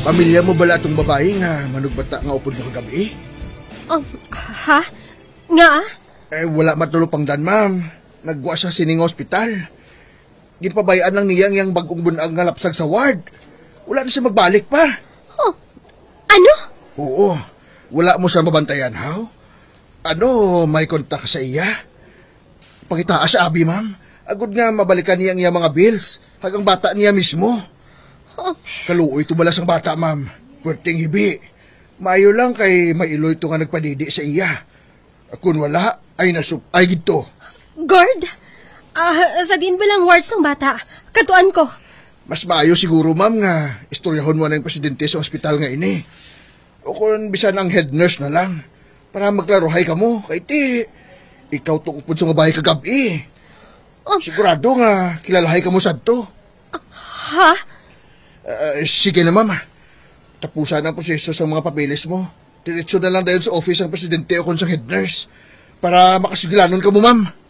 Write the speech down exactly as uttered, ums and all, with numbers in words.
Pamilya mo bala itong babae nga manugbata nga upod mo kagabi? Um, ha? Nga? Eh, wala matulog pang dan, ma'am. Nagwa siya sining ospital. Ginpabayaan lang niyang yang bagong bunag nga lapsag sa ward. Wala na siya magbalik pa. Oh, ano? Oo, wala mo siya mabantayan, haw? Ano, may kontak sa iya? Pakita sa abi, ma'am. Agud nga mabalikan niyang iya mga bills. Hagang bata niya mismo. Oh. Kaluoy ito balas ang bata, ma'am. Puwerteng hibi. Maayo lang kay mailoy ito nga nagpadidi sa iya. Kung wala, ay nasup, ay gito. Guard? Ah, sa din ba lang wards ng bata? Katuan ko. Mas maayo siguro, ma'am, nga istoryahon mo na yung presidente sa ospital nga ini. O kung bisan ang head nurse na lang, para magklarohay ka mo, kay ti, ikaw tungkod sa mabahay kagabi. Oh. Sigurado nga, kilalahay ka mo sadto. Ha? Uh, sige na, ma'am. Tapusan ang proseso sa mga papeles mo. Diretso na lang dahil sa office ang presidente o kung sa head nurse. Para makasigilanon ka mo, ma'am.